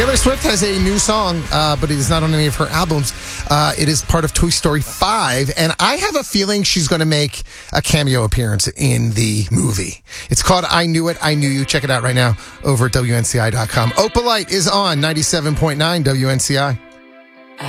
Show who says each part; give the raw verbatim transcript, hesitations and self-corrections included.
Speaker 1: Taylor Swift has a new song, uh, but it is not on any of her albums. Uh, it is part of Toy Story five, and I have a feeling she's going to make a cameo appearance in the movie. It's called I Knew It, I Knew You. Check it out right now over at W N C I dot com. Opalite is on ninety-seven point nine W N C I.